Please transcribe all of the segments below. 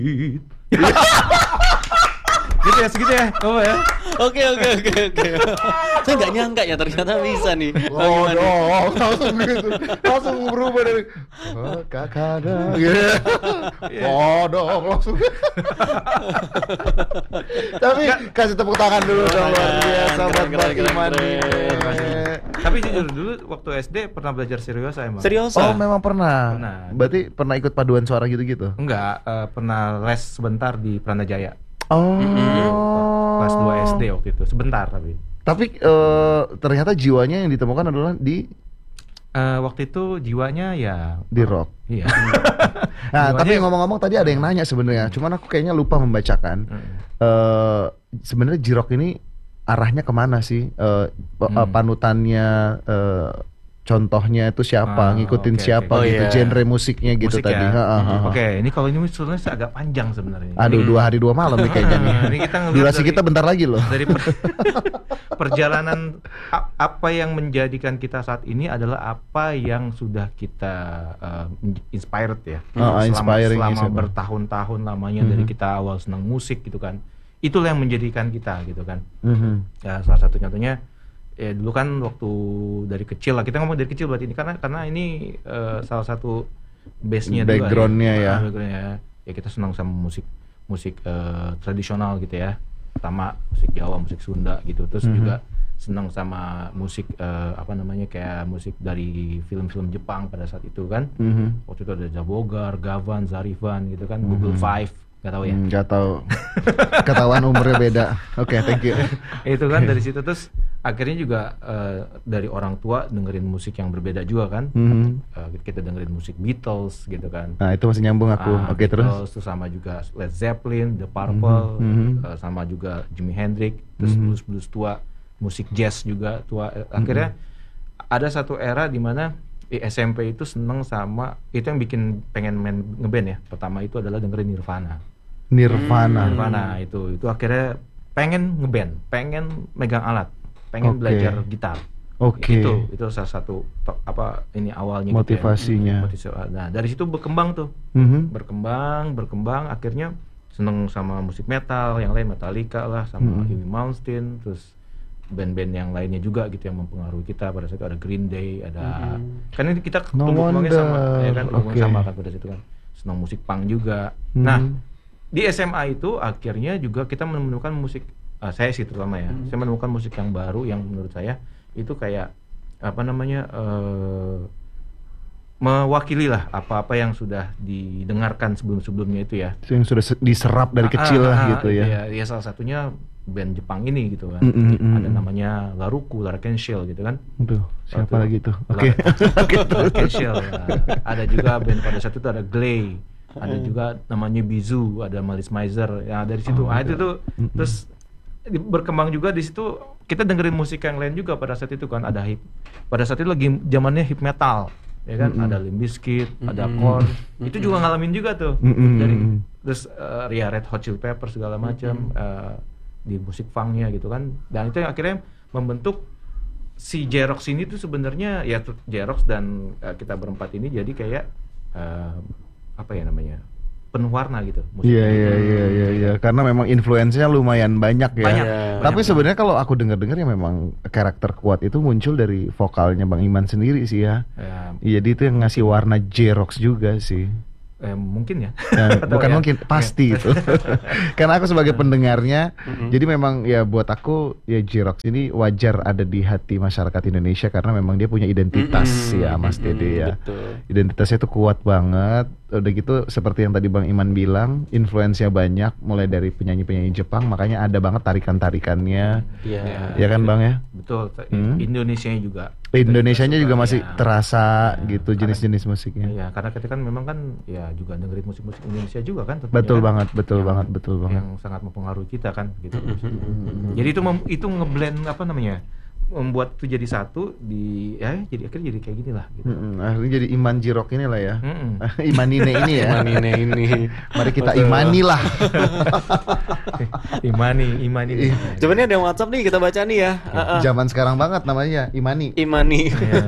Gitu ya, segitu ya. Oh ya. Oke. Saya nggak nyangka ya ternyata bisa nih. Oh Gimana? dong, langsung gitu, langsung berubah dari kakak oh dong langsung. Tapi kasih tepuk tangan dulu dong, luar biasa buat Bang Iman nih. Tapi jujur dulu waktu SD pernah belajar seriosa emang. Serius? Oh memang pernah. Pernah. Berarti pernah ikut paduan suara gitu-gitu? Enggak, pernah les sebentar di Pranajaya. Oh. Kelas 2 SD waktu itu, sebentar tapi. Tapi ternyata jiwanya yang ditemukan adalah di Waktu itu jiwanya ya di rock. Iya. Nah, Jiwanya- tapi ngomong-ngomong tadi ada yang nanya sebenarnya, cuman aku kayaknya lupa membacakan. Sebenarnya J-Rock ini arahnya kemana sih? Panutannya, contohnya itu siapa? Ngikutin oke, siapa oke. Oh, gitu? iya. Genre musiknya gitu musik tadi. ya. Ha. Oke, ini kalau ini sebenarnya agak panjang sebenarnya. Aduh, 2 hari 2 malam nih kayaknya nih. Ini kita ngeliat Durasi dari- kita bentar lagi loh. Dari perjalanan apa yang menjadikan kita saat ini adalah apa yang sudah kita inspired ya. Inspiring selama siapa? bertahun-tahun lamanya dari kita awal senang musik gitu kan. Itulah yang menjadikan kita gitu kan. Ya, salah satu contohnya ya dulu kan waktu dari kecil lah, kita ngomong dari kecil berarti ini karena ini salah satu base-nya juga Background-nya ya. Background-nya. Ya kita senang sama musik tradisional gitu ya, pertama musik Jawa, musik Sunda gitu, terus juga senang sama musik apa namanya kayak musik dari film-film Jepang pada saat itu kan. Waktu itu ada Jabogar, Gavan, Zarifan gitu kan, Google Five, nggak tahu ya. Nggak tahu. Ketahuan umurnya beda. Oke, thank you. Itu kan dari situ terus akhirnya juga dari orang tua dengerin musik yang berbeda juga kan. Kita dengerin musik Beatles gitu kan. Nah, itu masih nyambung aku. Oke, terus. Beatles, sama juga Led Zeppelin, The Purple, sama juga Jimi Hendrix, terus blues tua, musik jazz juga tua. Akhirnya ada satu era di mana di SMP itu seneng sama itu yang bikin pengen main ngeband ya. Pertama itu adalah dengerin Nirvana. Nirvana itu akhirnya pengen ngeband, pengen megang alat, pengen belajar gitar. Oke. Itu salah satu apa ini awalnya Motivasinya. gitu ya. Nah, dari situ berkembang tuh. Berkembang akhirnya seneng sama musik metal, yang lain Metallica lah, sama Amy Malmsteen, terus band-band yang lainnya juga gitu yang mempengaruhi kita. Pada saat itu ada Green Day, ada kan ini kita tumbuh-kembangnya sama ya kan, tumbuh sama kan pada situ kan. Senang musik punk juga. Nah, di SMA itu akhirnya juga kita menemukan musik saya sih terutama ya. Saya menemukan musik yang baru yang menurut saya itu kayak apa namanya mewakili lah apa-apa yang sudah didengarkan sebelum-sebelumnya itu ya. Yang sudah diserap dari kecil lah gitu ya. Ya salah satunya band Jepang ini gitu kan. Ada namanya Laruku, Larken Shell gitu kan. Aduh, siapa lagi tuh? Oke. Larken Shell ya. Ada juga band pada saat itu ada Glay. Ada juga namanya Bizu, ada Malice Mizer. Ya dari situ. Itu tuh terus berkembang juga di situ. Kita dengerin musik yang lain juga pada saat itu kan, ada pada saat itu lagi zamannya hip metal. Ya kan, ada Limp Bizkit, ada Korn. Itu juga ngalamin juga tuh. Dari terus Red Hot Chili Peppers segala macam di musik funknya gitu kan. Dan itu yang akhirnya membentuk si J-Rocks ini tuh sebenarnya ya J-Rocks dan kita berempat ini jadi kayak apa ya namanya? Penuh warna gitu musiknya. Iya. Karena memang influence-nya lumayan banyak ya. Banyak. Tapi sebenarnya kalau aku dengar-dengar ya memang karakter kuat itu muncul dari vokalnya Bang Iman sendiri sih ya. Jadi itu yang ngasih warna J-Rocks juga sih. Mungkin ya. Bukan ya. mungkin, pasti itu. Karena aku sebagai pendengarnya, jadi memang ya buat aku ya J-Rocks ini wajar ada di hati masyarakat Indonesia karena memang dia punya identitas ya Mas Dede ya. Betul. Identitasnya itu kuat banget. Udah gitu seperti yang tadi Bang Iman bilang, influence-nya banyak mulai dari penyanyi-penyanyi Jepang, makanya ada banget tarikan-tarikannya. Iya. Ya kan Bang ya? Betul. Indonesianya juga. Indonesianya juga masih ya. terasa gitu jenis-jenis musiknya. Iya, karena kita kan memang kan ya juga dengerin musik-musik Indonesia juga kan tentunya Betul kan. banget, betul banget. Yang sangat mempengaruhi kita kan gitu. Jadi itu ngeblend apa namanya? Membuat itu jadi satu jadi akhirnya jadi kayak gini lah gitu. Akhirnya jadi Iman J-Rock inilah ya. Imanine ini ya. Imanine ini. Mari kita imani lah. Imani. Coba nih ada yang WhatsApp nih kita baca nih ya. Zaman sekarang banget namanya Imani. Imani. Iya.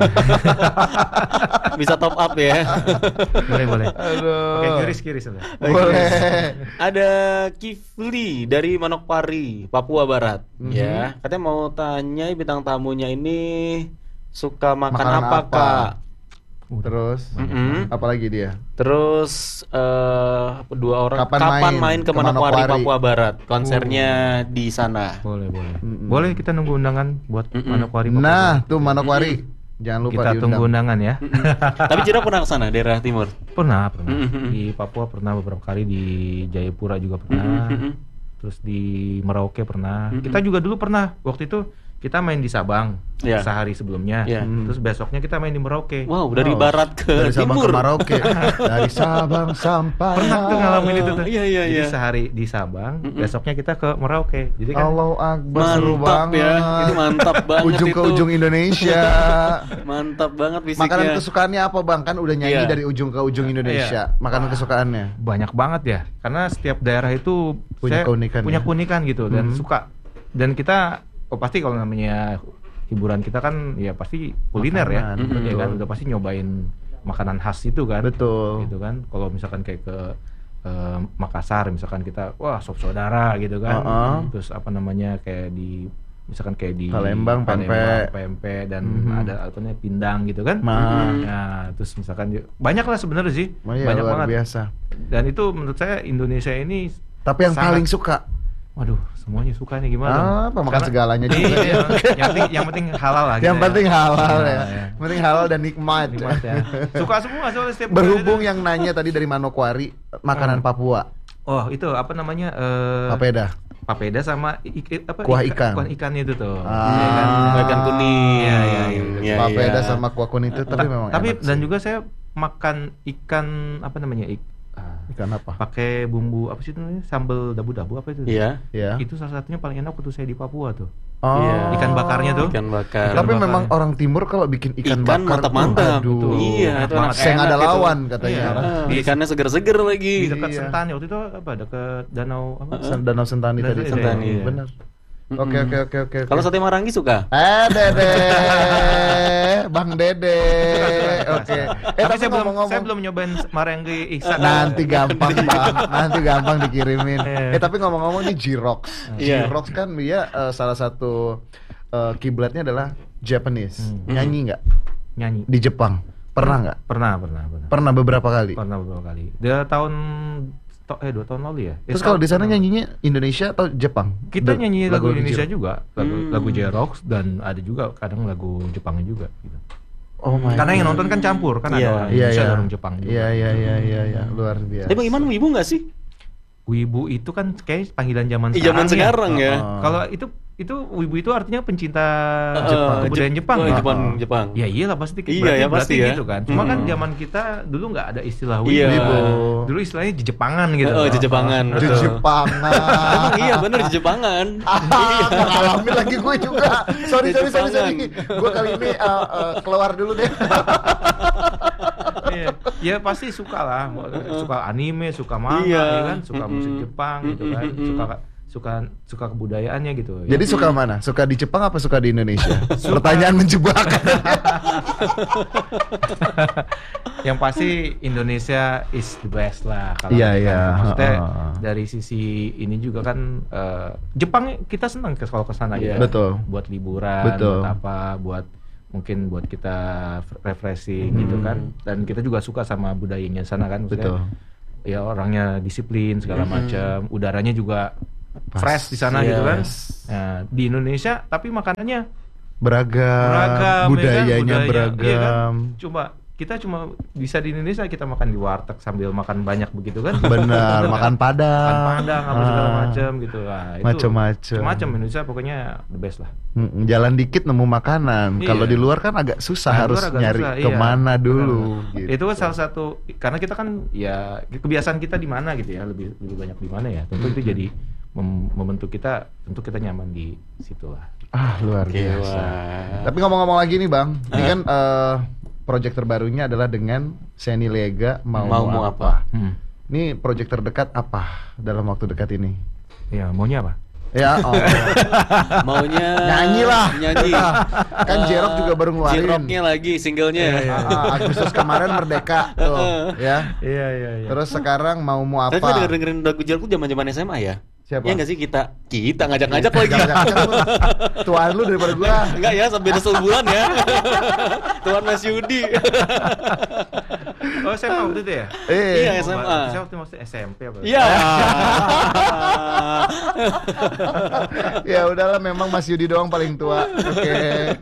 Bisa top up ya. Boleh. Aduh. Oke, kiri sudah. Boleh. Ada Kifli dari Manokwari, Papua Barat. Ya, katanya mau tanya bintang tamunya ini suka makan Makanan apa, apa? Kak? Terus Mm-mm. apalagi dia? Terus dua orang Kapan main ke ke Manokwari, Manokwari? Papua Barat? Konsernya di sana. Boleh. Mm-mm. Boleh kita nunggu undangan buat Manokwari. Papua. Nah, tuh Manokwari. Jangan lupa kita diundang. tunggu undangan ya. Tapi Jira pernah ke sana, daerah timur? Pernah. Mm-mm. Di Papua pernah beberapa kali, di Jayapura juga pernah. Terus di Merauke pernah. Kita juga dulu pernah. Waktu itu kita main di Sabang Iya. sehari sebelumnya. Iya. Terus besoknya kita main di Merauke. Wow, dari Wow. barat ke Dari Sabang timur. ke Merauke. Dari Sabang sampai Pernah tuh ngalamin itu tuh. Iya. Jadi sehari di Sabang, besoknya kita ke Merauke. Jadi kan Allahu Akbar, seru Mantap banget. ya. Itu mantap banget Ujung ke itu. ujung Indonesia. Mantap banget fisiknya. Makanan kesukaannya apa Bang? Kan udah nyanyi Iya. dari ujung ke ujung Indonesia. Makanan kesukaannya. banyak banget ya. Karena setiap daerah itu Punya keunikan punya ya? keunikan gitu dan suka. Dan kita pasti kalau namanya hiburan kita kan ya pasti kuliner Makanan, ya. Ya betul. kan udah pasti nyobain makanan khas itu kan. Betul. Gitu kan. Kalau misalkan kayak ke Makassar misalkan kita wah sop saudara gitu kan. Terus apa namanya kayak di misalkan kayak di Palembang, pempek dan ada apa namanya pindang gitu kan. Nah, terus misalkan banyak lah sebenarnya sih. Oh iya, Banyak luar banget. biasa. Dan itu menurut saya Indonesia ini Tapi yang sangat- paling suka waduh, semuanya suka nih gimana? apa? Makan segalanya juga. Iya, yang penting halal lah. Yang penting halal ya. Iya. Yang penting halal dan nikmat. Nikmat ya. Suka semua soalnya setiap Berhubung kali yang nanya tadi dari Manokwari, makanan Papua, oh itu apa namanya? papeda. Papeda sama Kuah ikan. Kuah ikannya itu tuh. Ah. Iya kan? Ikan kuning. Iya. Iya, Papeda iya. sama kuah kuning itu tapi memang Tapi enak dan sih. juga saya makan ikan apa namanya? Ikan apa? Pakai bumbu apa sih itu namanya? Sambal dabu-dabu apa itu? Iya. Ya. Itu salah satunya paling enak waktu saya di Papua tuh. Oh. Iya. Ikan bakarnya tuh. Ikan bakar. Tapi bakar memang ya. orang timur kalau bikin ikan, Ikan bakar mantap-mantap. tuh, aduh. Iya, itu enak Seng enak ada itu. lawan katanya. Iya. orang. Ikannya seger-seger lagi. Di dekat Iya. Sentani waktu itu apa? Dekat danau apa? Danau Sentani tadi. Danau Sentani, iya. Benar. Oke. Kalau sate Marangi suka? Dede, Bang Dede. Oke. Tapi saya ngomong-ngomong, belum nyobain Marangi Ihsan. nanti gampang Bang, nanti gampang dikirimin. Iya. Tapi ngomong-ngomong nih Jirox. Iya. Jirox kan dia salah satu kiblatnya adalah Japanese. Nyanyi nggak Nyanyi. di Jepang? Pernah nggak? Pernah. Pernah beberapa kali. Pernah beberapa kali. Dia tahun 2 tahun lalu ya. Terus kalau di sana nyanyinya Indonesia atau Jepang? kita nyanyi lagu Indonesia Jirox. juga, lagu J-Rock dan ada juga kadang lagu Jepangnya juga gitu. Oh my Karena yang God. nonton kan campur kan Iya. ada orang Iya, Indonesia iya. ada orang Jepang juga. Iya, luar biasa. Tapi Bang Iman wibu nggak sih? Wibu itu kan kayak panggilan zaman Zaman sekarang ya. Kalau itu wibu itu artinya pencinta Jepang. kebudayaan Jepang. Oh, ya? Jepang. Ya iyalah pasti. Iya, ya, pasti ya. gitu kan. Cuma kan zaman kita dulu nggak ada istilah wibu. Iya. Wibu. Dulu istilahnya Jepangan gitu. Oh, Jepangan. Di betul. Jepangan. Emang iya bener di Jepangan. Ngalamin lagi gue juga. Sorry. Jepangan. Gue kali ini keluar dulu deh. Iya. Ya pasti suka lah, suka anime, suka manga, Iya. ya kan, suka musik Jepang gitu kan, suka kebudayaannya gitu. Ya. Jadi suka mana? Suka di Jepang apa suka di Indonesia? Pertanyaan menjebak. Yang pasti Indonesia is the best lah kalau Iya, kita. iya. Maksudnya Heeh. dari sisi ini juga kan Jepang kita senang kalau ke sana Iya. gitu. Betul. Buat liburan, Betul. buat apa, mungkin buat kita refreshing gitu kan. Dan kita juga suka sama budayanya sana kan, maksudnya Betul. ya orangnya disiplin segala macam, udaranya juga fresh di sana gitu kan. Yes. Nah, di Indonesia tapi makanannya Beragam, budayanya ya kan? Iya kan? beragam. Kita cuma bisa di Indonesia kita makan di warteg sambil makan banyak begitu kan. Benar, makan padang. Makan padang apa segala macam gitu. Nah, itu Macem-macem. macam Indonesia pokoknya the best lah. Jalan dikit nemu makanan. Iya. Kalau di luar kan agak susah, Nah, harus luar agak nyari susah, iya. kemana dulu. Gitu. Itu kan salah satu karena kita kan ya kebiasaan kita di mana gitu ya, lebih banyak di mana ya. Tentu itu jadi membentuk kita, tentu kita nyaman di situ lah. Luar biasa. Tapi ngomong-ngomong lagi nih Bang, ini kan project terbarunya adalah dengan Seni Lega Mau Mau apa? Ini project terdekat apa dalam waktu dekat ini? Ya, maunya apa? Ya, oh. Maunya Nyanyi lah. Nyanyi. Kan J-Rock juga baru ngeluarin. J-Rocknya lagi singlenya. Agustus kemarin Merdeka tuh, ya. Iya. Terus sekarang mau Saya juga apa? dengerin lagu J-Rock zaman-zaman SMA ya. Siapa? Iya nggak sih kita ngajak-ngajak lagi. Jangan-jangan lu tuan lu daripada gua. Enggak ya, sampai beda sebulan ya. Tuan Mas Yudi. Oh, SMA waktu itu ya? Iya, Oh, SMA. Saya waktu maksudnya SMP apa? Iya. Ya udahlah, memang Mas Yudi doang paling tua. Oke.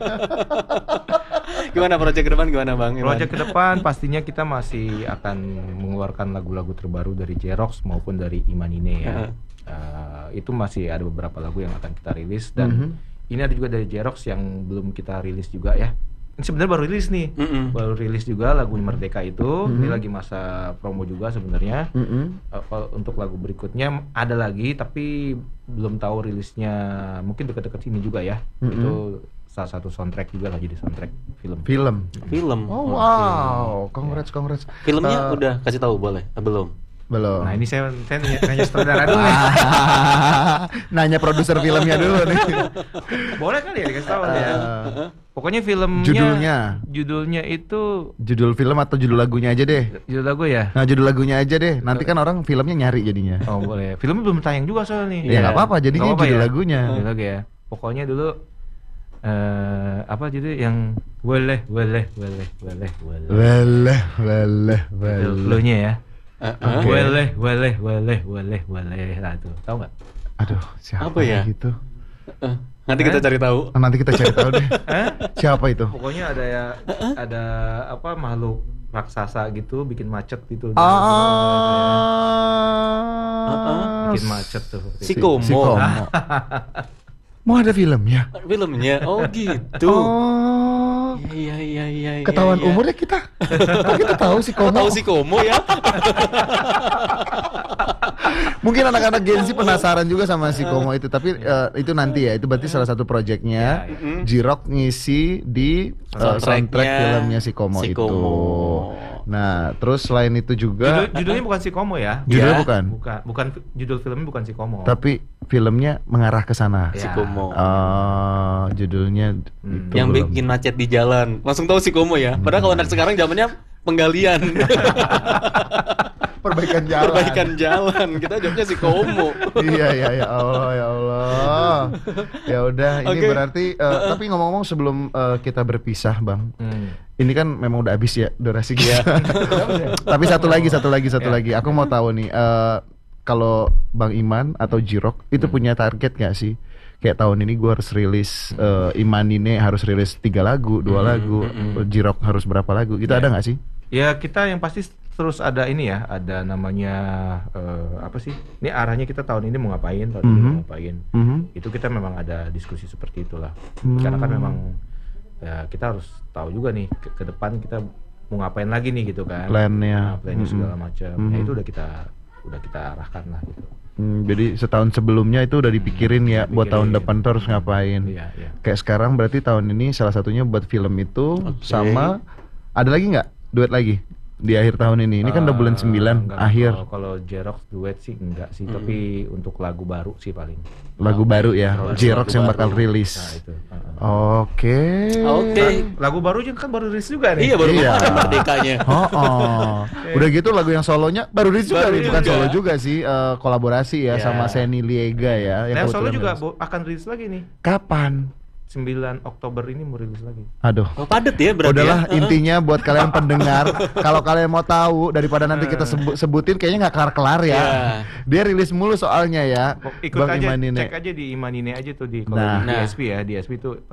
Gimana proyek ke depan gimana Bang Iwan? Project ke depan pastinya kita masih akan mengeluarkan lagu-lagu terbaru dari J-Rox maupun dari Imanine ya. Itu masih ada beberapa lagu yang akan kita rilis dan ini ada juga dari J-Rox yang belum kita rilis juga ya. Ini sebenarnya baru rilis nih, baru rilis juga lagu Merdeka itu. Ini lagi masa promo juga sebenarnya. Kalau untuk lagu berikutnya ada lagi tapi belum tahu rilisnya, mungkin dekat-dekat ini juga ya. Itu salah satu soundtrack juga lah, jadi soundtrack film. Film. Oh wow, congrats. Filmnya udah kasih tahu boleh? Belum. Belum. Nah ini saya nanya sutradara dulu nih. Nanya produser filmnya dulu nih. Boleh kali ya dikasih tahu ya. Pokoknya filmnya judulnya itu Judul film atau judul lagunya aja deh. judul lagu ya. Nah, judul lagunya aja deh. Nanti kan orang filmnya nyari jadinya. Oh boleh. Filmnya belum tayang juga soalnya nih. Ya nggak apa-apa, jadinya Nggak apa-apa judul ya? lagunya. Judul lagu ya. Pokoknya dulu apa judul yang boleh. Itu clue-nya ya. Boleh. Nah tuh, tahu nggak? Aduh, siapa Apa ya? gitu? Nanti kita cari tahu. Nanti kita cari tahu deh. Siapa itu? Pokoknya ada apa makhluk raksasa gitu bikin macet gitu. Bikin macet tuh. Sikomo. Mau ada filmnya? Filmnya. Oh gitu. Oh. Iya. Ketahuan umurnya kita. Kok kita tahu Sikomo? Tahu Sikomo ya? Mungkin anak-anak Gen Z penasaran juga sama Sikomo itu, tapi itu nanti ya. Itu berarti salah satu proyeknya J-Rock ngisi di soundtrack filmnya Sikomo itu. Nah, terus selain itu juga Judulnya bukan Sikomo ya. judulnya Ya. bukan. Judul filmnya bukan Sikomo. Tapi filmnya mengarah ke sana. Ya. Sikomo. Judulnya itu Yang belum. bikin macet di jalan. Langsung tahu Sikomo ya. Padahal kalau anak sekarang zamannya penggalian. Perbaikan jalan. Perbaikan jalan. Kita jawabnya Sikomo. Iya ya Allah. Ya udah, ini Oke. berarti tapi ngomong-ngomong sebelum kita berpisah, Bang. Ini kan memang udah habis ya durasi kita. Tapi satu lagi. Aku mau tahu nih, kalau Bang Iman atau J-Rock itu punya target gak sih? Kayak tahun ini gue harus rilis Imanine harus rilis 3 lagu, 2 lagu, J-Rock harus berapa lagu? Itu ada gak sih? Ya kita yang pasti terus ada ini ya, ada namanya apa sih? Ini arahnya kita tahun ini mau ngapain, tahun ini mau ngapain. Itu kita memang ada diskusi seperti itulah. Karena kan memang ya, kita harus tahu juga nih ke depan kita mau ngapain lagi nih gitu kan. Plannya. Plannya segala macam. Ya itu udah kita arahkan lah gitu. Jadi setahun sebelumnya itu udah dipikirin ya buat tahun depan tuh harus ngapain. Iya. Kayak sekarang berarti tahun ini salah satunya buat film itu sama ada lagi nggak duet lagi di akhir tahun ini? Ini kan udah bulan 9 enggak, akhir. Kalau J-Rox duet sih enggak sih, tapi untuk lagu baru sih paling. Lagu baru ya, J-Rock yang bakal rilis. Nah itu. Oke. Lagu baru juga kan baru rilis juga nih. Iya baru Iya. kemarin merdekanya. Udah gitu lagu yang solonya baru rilis juga Baru nih, bukan juga. solo juga sih, kolaborasi ya Ya. sama Seni Liega ya. Nah, solo kebetulan juga rilis. akan rilis lagi nih. Kapan? 9 Oktober ini mau rilis lagi. Aduh. Oh, padet ya berarti. Udahlah, ya? intinya buat kalian pendengar, kalau kalian mau tahu daripada nanti kita sebutin kayaknya nggak kelar-kelar ya. Iya. Dia rilis mulu soalnya ya. Ikut Bang aja, Imanine. cek aja di Imanine aja tuh di kalau Nah. di DSP ya, DSP tuh